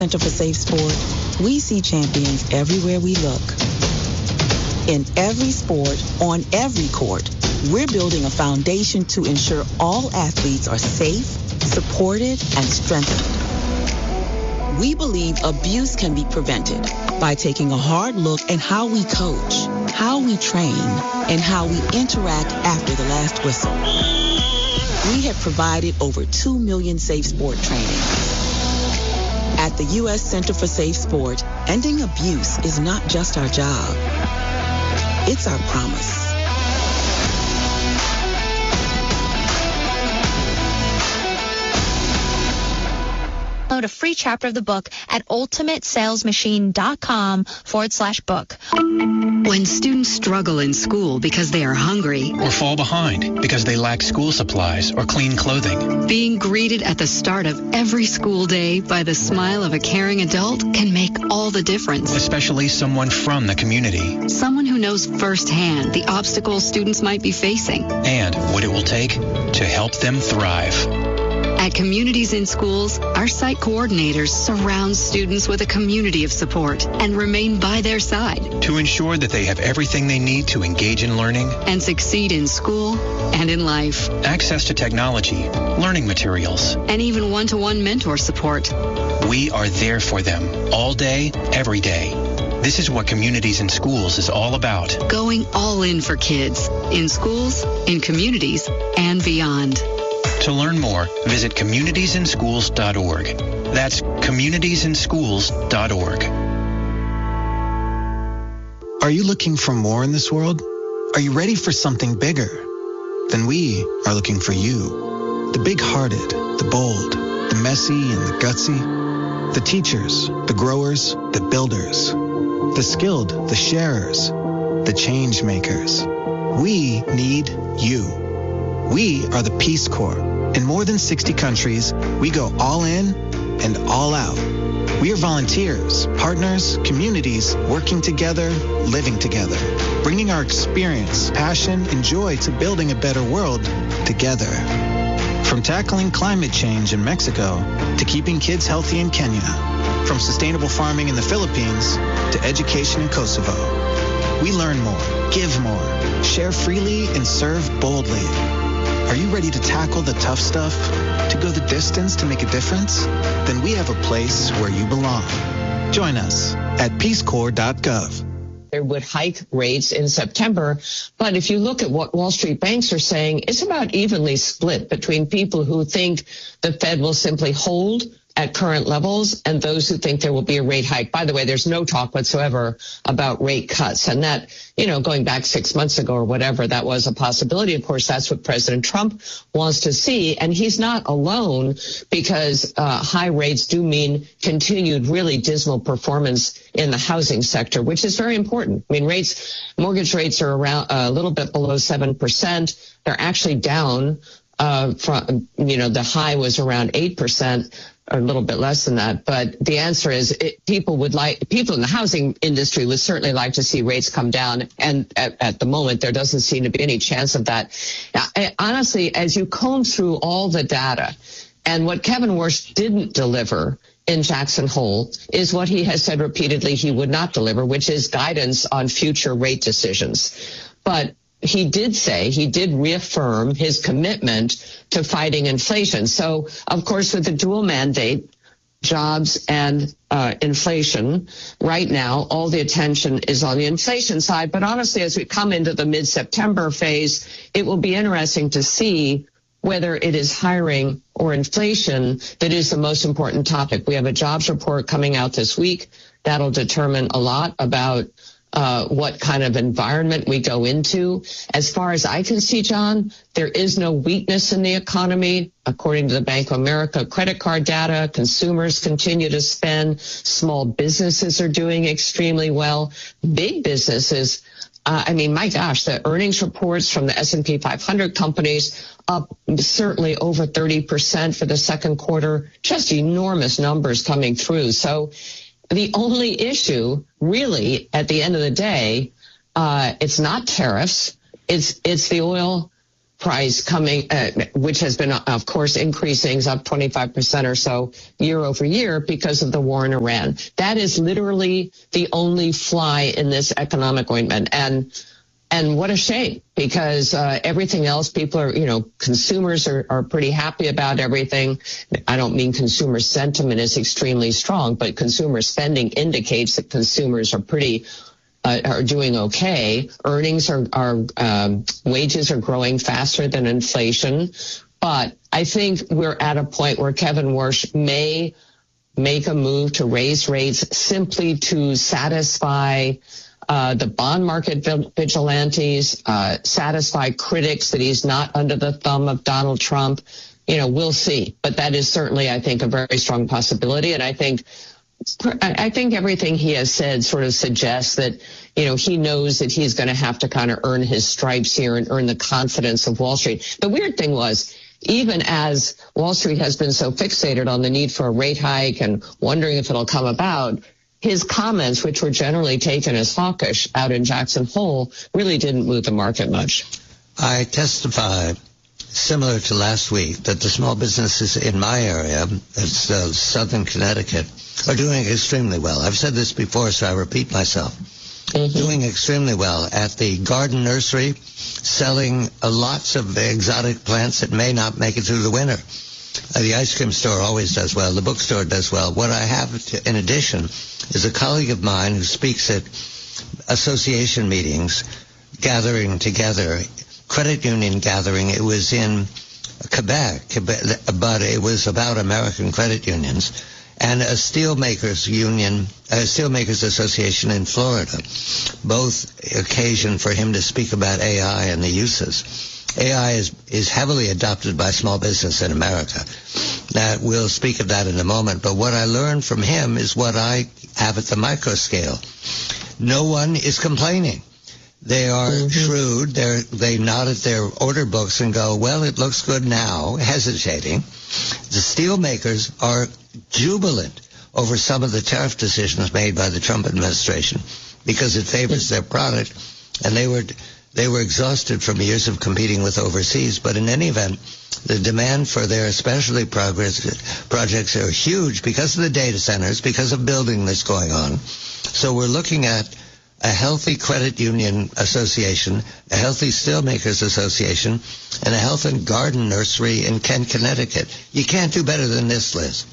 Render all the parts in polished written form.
Center for Safe Sport, we see champions everywhere we look. In every sport, on every court, we're building a foundation to ensure all athletes are safe, supported, and strengthened. We believe abuse can be prevented by taking a hard look at how we coach, how we train, and how we interact after the last whistle. We have provided over 2 million safe sport trainings. At the U.S. Center for Safe Sport, ending abuse is not just our job. It's our promise. A free chapter of the book at ultimatesalesmachine.com/book. When students struggle in school because they are hungry or fall behind because they lack school supplies or clean clothing, being greeted at the start of every school day by the smile of a caring adult can make all the difference. Especially someone from the community. Someone who knows firsthand the obstacles students might be facing and what it will take to help them thrive. At Communities in Schools, our site coordinators surround students with a community of support and remain by their side to ensure that they have everything they need to engage in learning and succeed in school and in life. Access to technology, learning materials, and even one-to-one mentor support. We are there for them all day, every day. This is what Communities in Schools is all about. Going all in for kids, in schools, in communities, and beyond. To learn more, visit communitiesinschools.org. That's communitiesinschools.org. Are you looking for more in this world? Are you ready for something bigger? Then we are looking for you. The big-hearted, the bold, the messy and the gutsy. The teachers, the growers, the builders. The skilled, the sharers, the change makers. We need you. We are the Peace Corps. In more than 60 countries, we go all in and all out. We are volunteers, partners, communities, working together, living together, bringing our experience, passion, and joy to building a better world together. From tackling climate change in Mexico to keeping kids healthy in Kenya, from sustainable farming in the Philippines to education in Kosovo. We learn more, give more, share freely, and serve boldly. Are you ready to tackle the tough stuff? To go the distance to make a difference? Then we have a place where you belong. Join us at peacecorps.gov. They would hike rates in September. But if you look at what Wall Street banks are saying, it's about evenly split between people who think the Fed will simply hold at current levels and those who think there will be a rate hike. By the way, there's no talk whatsoever about rate cuts. And that, going back 6 months ago or whatever, that was a possibility. Of course, that's what President Trump wants to see. And he's not alone because high rates do mean continued really dismal performance in the housing sector, which is very important. I mean, mortgage rates are around a little bit below 7%. They're actually down from, the high was around 8%. Or a little bit less than that. But the answer is people in the housing industry would certainly like to see rates come down. And at the moment, there doesn't seem to be any chance of that. Now, honestly, as you comb through all the data and what Kevin Warsh didn't deliver in Jackson Hole is what he has said repeatedly he would not deliver, which is guidance on future rate decisions. But he did reaffirm his commitment to fighting inflation. So, of course, with the dual mandate, jobs and inflation, right now, all the attention is on the inflation side. But honestly, as we come into the mid-September phase, it will be interesting to see whether it is hiring or inflation that is the most important topic. We have a jobs report coming out this week. That'll determine a lot about what kind of environment we go into. As far as I can see, John, there is no weakness in the economy. According to the Bank of America credit card data, consumers continue to spend. Small businesses are doing extremely well. Big businesses, my gosh, the earnings reports from the S&P 500 companies up certainly over 30% for the second quarter. Just enormous numbers coming through. So the only issue, really, at the end of the day, it's not tariffs. It's the oil price coming, which has been, of course, increasing, is up 25% or so year over year because of the war in Iran. That is literally the only fly in this economic ointment. And what a shame, because everything else, people are, consumers are pretty happy about everything. I don't mean consumer sentiment is extremely strong, but consumer spending indicates that consumers are doing okay. Earnings wages are growing faster than inflation. But I think we're at a point where Kevin Warsh may make a move to raise rates simply to satisfy the bond market vigilantes, satisfy critics that he's not under the thumb of Donald Trump. We'll see. But that is certainly, I think, a very strong possibility. And I think everything he has said sort of suggests that, he knows that he's going to have to kind of earn his stripes here and earn the confidence of Wall Street. The weird thing was, even as Wall Street has been so fixated on the need for a rate hike and wondering if it'll come about, his comments, which were generally taken as hawkish out in Jackson Hole, really didn't move the market much. I testified, similar to last week, that the small businesses in my area, that's southern Connecticut, are doing extremely well. I've said this before, so I repeat myself. Mm-hmm. Doing extremely well at the garden nursery, selling lots of exotic plants that may not make it through the winter. The ice cream store always does well. The bookstore does well. What I have in addition is a colleague of mine who speaks at association meetings, gathering together, credit union gathering. It was in Quebec, but it was about American credit unions, and a steelmakers association in Florida. Both occasion for him to speak about AI and the uses. AI is heavily adopted by small business in America. We'll speak of that in a moment. But what I learned from him is what I have at the micro scale. No one is complaining. They are shrewd. They nod at their order books and go, well, it looks good now, hesitating. The steelmakers are jubilant over some of the tariff decisions made by the Trump administration because it favors their product, and they were exhausted from years of competing with overseas. But in any event, the demand for their specialty projects are huge because of the data centers, because of building that's going on. So we're looking at a healthy credit union association, a healthy steelmakers association, and a health and garden nursery in Kent, Connecticut. You can't do better than this, Liz.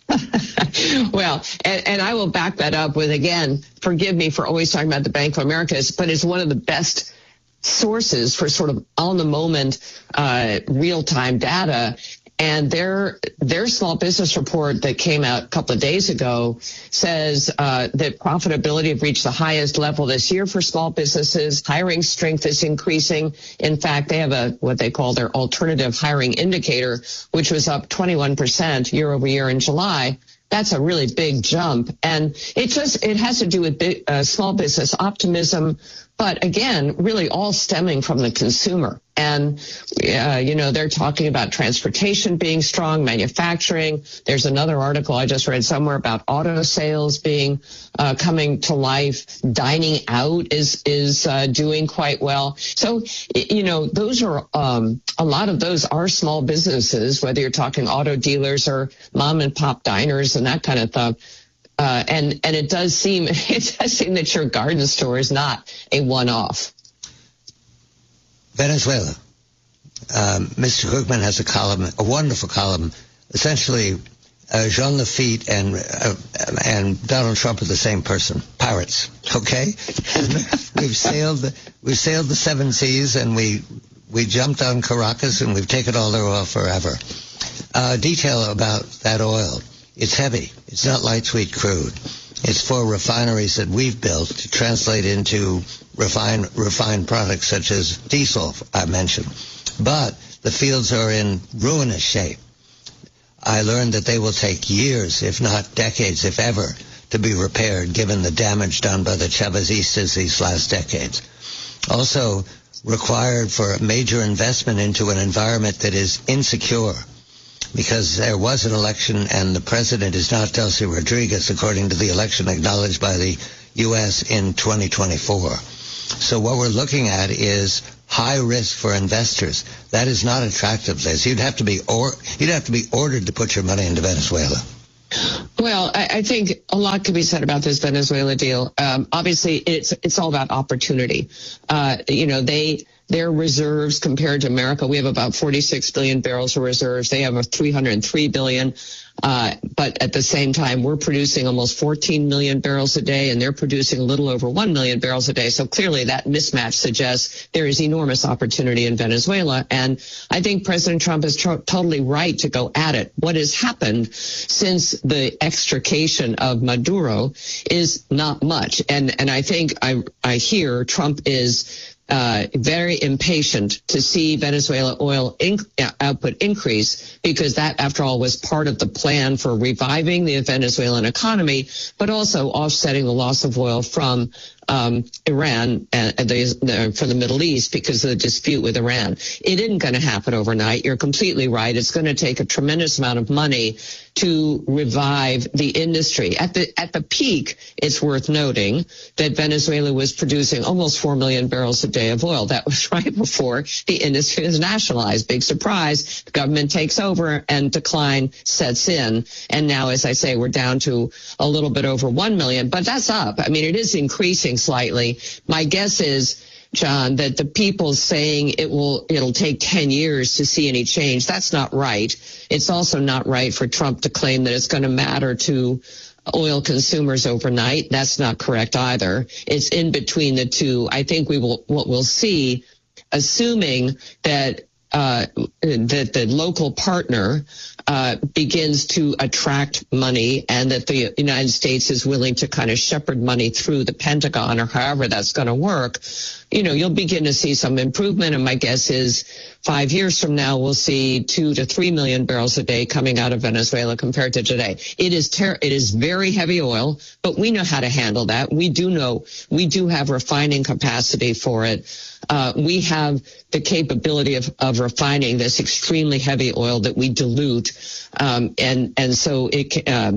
Well, and I will back that up with, again, forgive me for always talking about the Bank of America, but it's one of the best sources for sort of on-the-moment real-time data. And their small business report that came out a couple of days ago says that profitability have reached the highest level this year for small businesses. Hiring strength is increasing. In fact, they have what they call their alternative hiring indicator, which was up 21% year over year in July. That's a really big jump. And it has to do with small business optimism, but again, really all stemming from the consumer. And, they're talking about transportation being strong, manufacturing. There's another article I just read somewhere about auto sales coming to life. Dining out is doing quite well. So, those are, a lot of those are small businesses, whether you're talking auto dealers or mom and pop diners and that kind of stuff. And it does seem that your garden store is not a one-off. Venezuela. Mr. Krugman has a wonderful column. Essentially, Jean Lafitte and Donald Trump are the same person. Pirates, okay? We've sailed the seven seas, and we jumped on Caracas, and we've taken all their oil forever. Detail about that oil. It's heavy. It's not light, sweet crude. It's for refineries that we've built to translate into refined products such as diesel, I mentioned. But the fields are in ruinous shape. I learned that they will take years, if not decades, if ever, to be repaired, given the damage done by the Chavezistas these last decades. Also required for a major investment into an environment that is insecure, because there was an election and the president is not Delcy Rodriguez, according to the election acknowledged by the U.S. in 2024. So what we're looking at is high risk for investors. That is not attractive, Liz. You'd have to be ordered to put your money into Venezuela. Well, I think a lot could be said about this Venezuela deal. Obviously, it's all about opportunity. Their reserves compared to America, we have about 46 billion barrels of reserves. They have 303 billion. But at the same time, we're producing almost 14 million barrels a day, and they're producing a little over 1 million barrels a day. So clearly that mismatch suggests there is enormous opportunity in Venezuela. And I think President Trump is totally right to go at it. What has happened since the extrication of Maduro is not much. And I think I hear Trump is very impatient to see Venezuela oil output increase, because that, after all, was part of the plan for reviving the Venezuelan economy, but also offsetting the loss of oil from Iran for the Middle East because of the dispute with Iran. It isn't going to happen overnight. You're completely right. It's going to take a tremendous amount of money to revive the industry. At the peak, it's worth noting that Venezuela was producing almost 4 million barrels a day of oil. That was right before the industry was nationalized. Big surprise. The government takes over and decline sets in. And now, as I say, we're down to a little bit over 1 million, but that's up. I mean, it is increasing slightly. My guess is, John, that the people saying it'll take 10 years to see any change, that's not right. It's also not right for Trump to claim that it's going to matter to oil consumers overnight. That's not correct either. It's in between the two. I think what we'll see, assuming that the local partner begins to attract money, and that the United States is willing to kind of shepherd money through the Pentagon, or however that's going to work, you'll begin to see some improvement. And my guess is 5 years from now, we'll see 2 to 3 million barrels a day coming out of Venezuela compared to today. It is very heavy oil, but we know how to handle that. We do have refining capacity for it. We have the capability of refining this extremely heavy oil that we dilute. And so it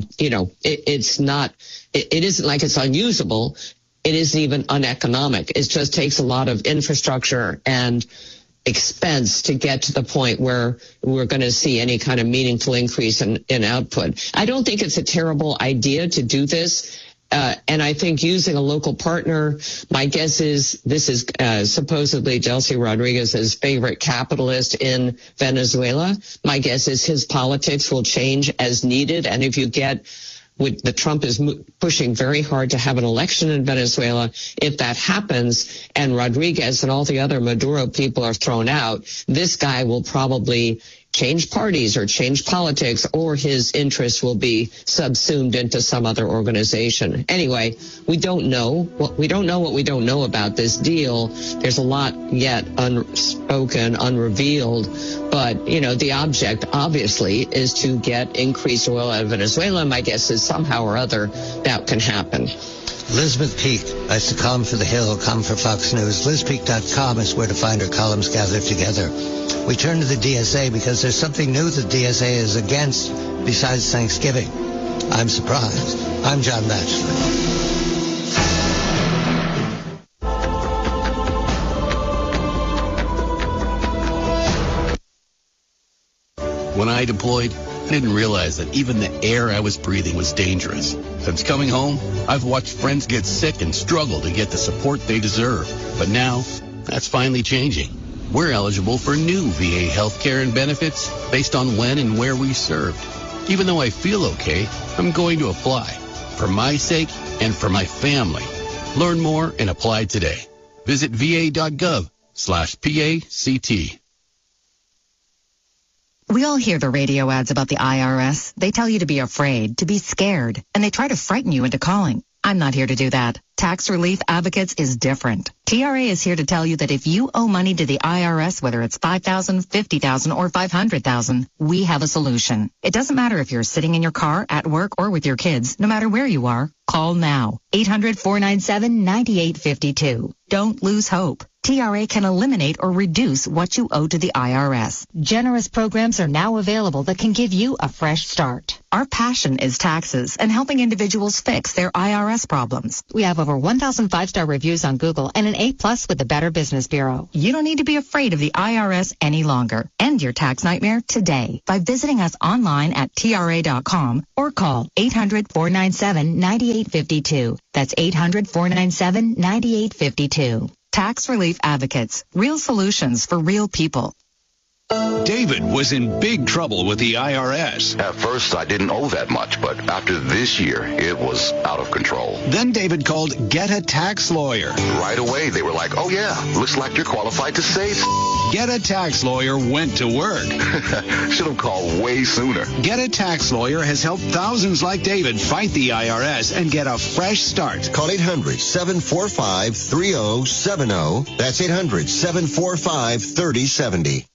isn't like it's unusable. It isn't even uneconomic. It just takes a lot of infrastructure and expense to get to the point where we're going to see any kind of meaningful increase in output. I don't think it's a terrible idea to do this. And I think using a local partner, my guess is this is supposedly Delcy Rodriguez's favorite capitalist in Venezuela. My guess is his politics will change as needed. And if you get the Trump is pushing very hard to have an election in Venezuela. If that happens and Rodriguez and all the other Maduro people are thrown out, this guy will probably change parties or change politics, or his interests will be subsumed into some other organization. Anyway, we don't know what we don't know about this deal. There's a lot yet unspoken, unrevealed, but the object obviously is to get increased oil out of Venezuela. My guess is somehow or other that can happen. Elizabeth Peek writes a column for The Hill, column for Fox News. LizPeek.com is where to find her columns gathered together. We turn to the DSA because there's something new the DSA is against besides Thanksgiving. I'm surprised. I'm John Batchelor. When I deployed, I didn't realize that even the air I was breathing was dangerous. Since coming home, I've watched friends get sick and struggle to get the support they deserve. But now, that's finally changing. We're eligible for new VA health care and benefits based on when and where we served. Even though I feel okay, I'm going to apply. For my sake and for my family. Learn more and apply today. Visit va.gov/PACT. We all hear the radio ads about the IRS. They tell you to be afraid, to be scared, and they try to frighten you into calling. I'm not here to do that. Tax Relief Advocates is different. TRA is here to tell you that if you owe money to the IRS, whether it's $5,000, $50,000, or $500,000, we have a solution. It doesn't matter if you're sitting in your car, at work, or with your kids. No matter where you are, call now. 800-497-9852. Don't lose hope. TRA can eliminate or reduce what you owe to the IRS. Generous programs are now available that can give you a fresh start. Our passion is taxes and helping individuals fix their IRS problems. We have over 1,000 5-star reviews on Google and an A+ with the Better Business Bureau. You don't need to be afraid of the IRS any longer. End your tax nightmare today by visiting us online at TRA.com or call 800-497-9852. That's 800-497-9852. Tax Relief Advocates. Real solutions for real people. David was in big trouble with the IRS. At first, I didn't owe that much, but after this year, it was out of control. Then David called Get a Tax Lawyer. Right away, they were like, oh yeah, looks like you're qualified to save. Get a Tax Lawyer went to work. Should have called way sooner. Get a Tax Lawyer has helped thousands like David fight the IRS and get a fresh start. Call 800-745-3070. That's 800-745-3070.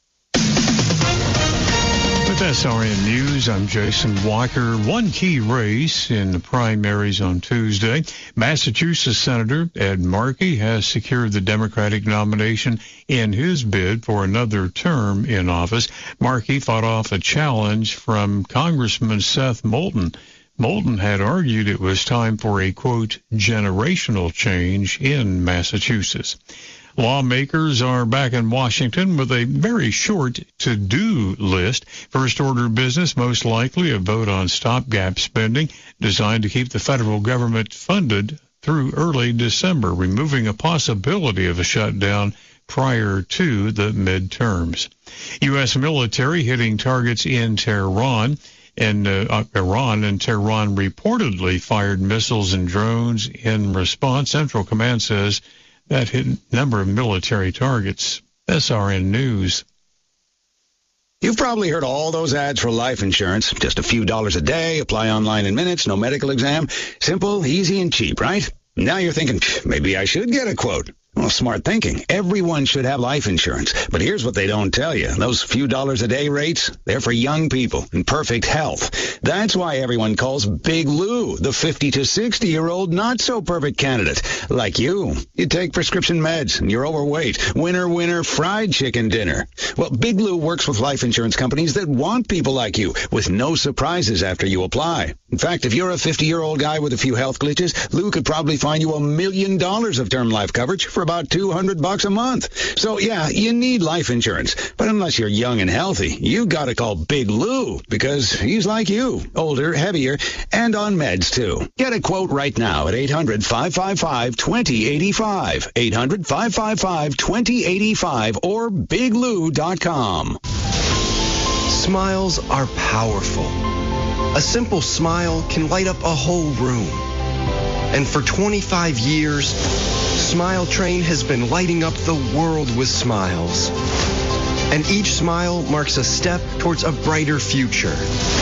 With SRN News, I'm Jason Walker. One key race in the primaries on Tuesday. Massachusetts Senator Ed Markey has secured the Democratic nomination in his bid for another term in office. Markey fought off a challenge from Congressman Seth Moulton. Moulton had argued it was time for a, quote, generational change in Massachusetts. Lawmakers are back in Washington with a very short to-do list. First order of business, most likely a vote on stopgap spending designed to keep the federal government funded through early December, removing a possibility of a shutdown prior to the midterms. U.S. military hitting targets in Tehran. And Iran and Tehran reportedly fired missiles and drones in response. Central Command says that hit a number of military targets. SRN News. You've probably heard all those ads for life insurance. Just a few dollars a day, apply online in minutes, no medical exam. Simple, easy, and cheap, right? Now you're thinking, maybe I should get a quote. Well, smart thinking. Everyone should have life insurance. But here's what they don't tell you. Those few dollars a day rates, they're for young people in perfect health. That's why everyone calls Big Lou the 50 to 60-year-old not-so-perfect candidate. Like you. You take prescription meds and you're overweight. Winner, fried chicken dinner. Well, Big Lou works with life insurance companies that want people like you with no surprises after you apply. In fact, if you're a 50-year-old guy with a few health glitches, Lou could probably find you $1 million of term life coverage for about $200 a month. So yeah, you need life insurance. But unless you're young and healthy, you gotta call Big Lou because he's like you, older, heavier, and on meds too. Get a quote right now at 800-555-2085, 800-555-2085, or biglou.com. Smiles are powerful. A simple smile can light up a whole room. And for 25 years, Smile Train has been lighting up the world with smiles. And each smile marks a step towards a brighter future.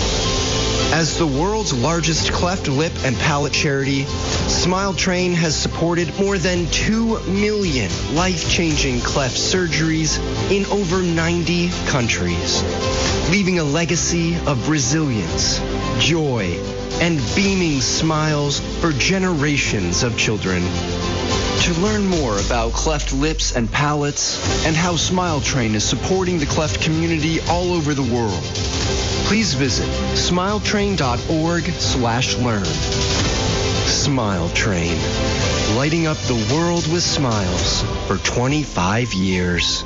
As the world's largest cleft lip and palate charity, Smile Train has supported more than 2 million life-changing cleft surgeries in over 90 countries, leaving a legacy of resilience, joy, and beaming smiles for generations of children. To learn more about cleft lips and palates and how Smile Train is supporting the cleft community all over the world, please visit smiletrain.org/learn. Smile Train, lighting up the world with smiles for 25 years.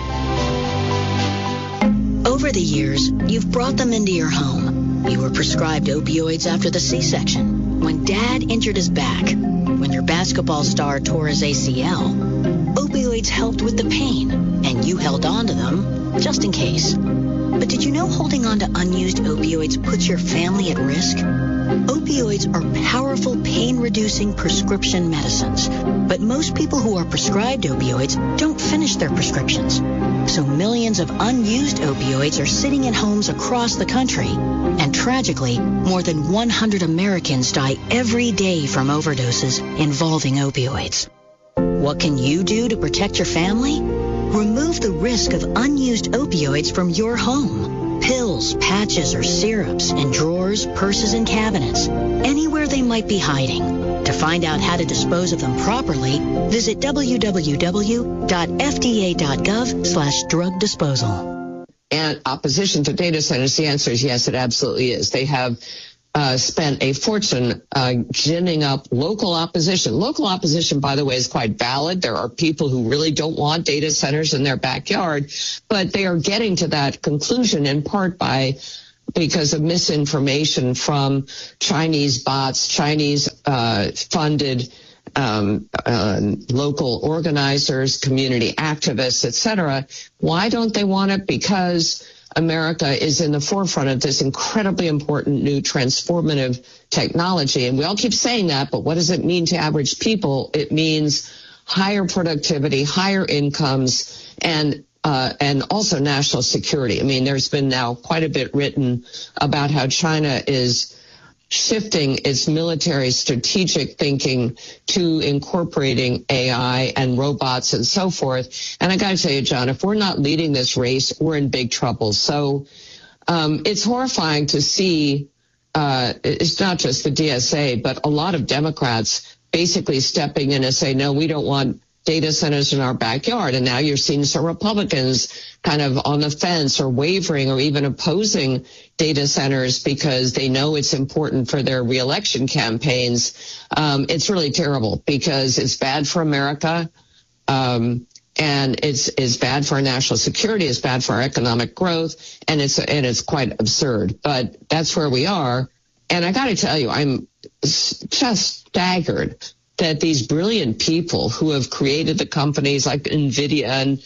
Over the years, you've brought them into your home. You were prescribed opioids after the C-section, when Dad injured his back, when your basketball star tore his ACL. Opioids helped with the pain, and you held on to them just in case. But did you know holding on to unused opioids puts your family at risk? Opioids are powerful pain-reducing prescription medicines, but most people who are prescribed opioids don't finish their prescriptions. So millions of unused opioids are sitting in homes across the country. And tragically, more than 100 Americans die every day from overdoses involving opioids. What can you do to protect your family? Remove the risk of unused opioids from your home. Pills, patches, or syrups in drawers, purses, and cabinets, anywhere they might be hiding. To find out how to dispose of them properly, visit www.fda.gov/drug disposal. opposition to data centers? The answer is yes, it absolutely is. They have spent a fortune ginning up local opposition. Local opposition, by the way, is quite valid. There are people who really don't want data centers in their backyard, but they are getting to that conclusion in part because of misinformation from Chinese bots, Chinese funded local organizers, community activists, etc. Why don't they want it? Because America is in the forefront of this incredibly important new transformative technology. And we all keep saying that, but what does it mean to average people? It means higher productivity, higher incomes, and also national security. I mean, there's been now quite a bit written about how China is shifting its military strategic thinking to incorporating AI and robots and so forth. And I got to tell you, John, if we're not leading this race, we're in big trouble. So it's horrifying to see it's not just the DSA, but a lot of Democrats basically stepping in and say, no, we don't want data centers in our backyard. And now you're seeing some Republicans kind of on the fence or wavering or even opposing data centers because they know it's important for their reelection campaigns. It's really terrible because it's bad for America. And it's bad for our national security. It's bad for our economic growth. And it's quite absurd, but that's where we are. And I got to tell you, I'm just staggered that these brilliant people who have created the companies like NVIDIA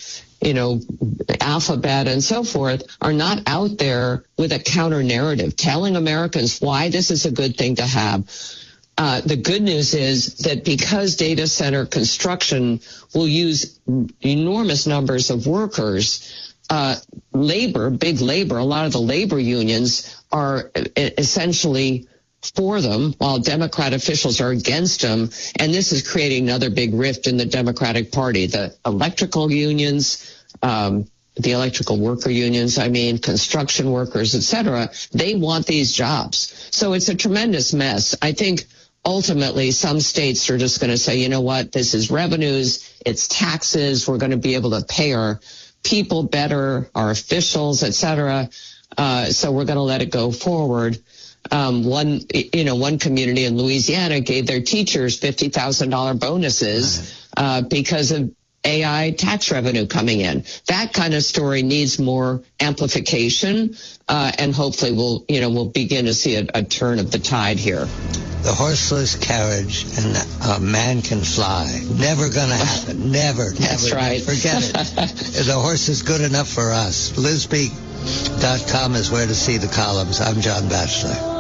and, Alphabet and so forth are not out there with a counter narrative telling Americans why this is a good thing to have. The good news is that because data center construction will use enormous numbers of workers, big labor, a lot of the labor unions are essentially for them, while Democrat officials are against them. And this is creating another big rift in the Democratic Party. The electrical unions, the electrical worker unions, construction workers, et cetera, they want these jobs. So it's a tremendous mess. I think ultimately some states are just going to say, you know what, this is revenues, it's taxes, we're going to be able to pay our people better, our officials, et cetera. So we're going to let it go forward. One community in Louisiana gave their teachers $50,000 bonuses because of AI tax revenue coming in. That kind of story needs more amplification, and hopefully we'll begin to see a turn of the tide here. The horseless carriage and a man can fly. Never going to happen. Never. That's never. Right. Forget it. The horse is good enough for us. LizSpeak.com is where to see the columns. I'm John Batchelor.